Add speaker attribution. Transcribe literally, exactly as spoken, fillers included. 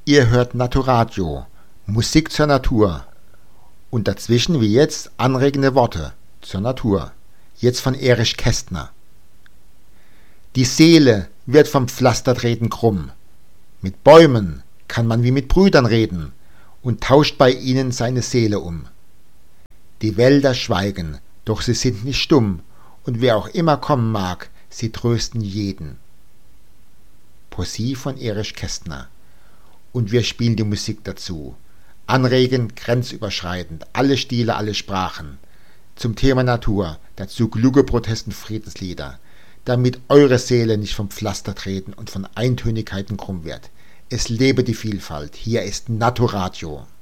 Speaker 1: Ihr hört Naturadio, Musik zur Natur. Und dazwischen wie jetzt anregende Worte zur Natur. Jetzt von Erich Kästner. Die Seele wird vom Pflastertreten krumm. Mit Bäumen kann man wie mit Brüdern reden und tauscht bei ihnen seine Seele um. Die Wälder schweigen, doch sie sind nicht stumm, und wer auch immer kommen mag, sie trösten jeden. Poesie von Erich Kästner. Und wir spielen die Musik dazu. Anregend, grenzüberschreitend, alle Stile, alle Sprachen. Zum Thema Natur, dazu kluge Protest- und Friedenslieder, damit eure Seele nicht vom Pflaster treten und von Eintönigkeiten krumm wird. Es lebe die Vielfalt, hier ist Naturadio.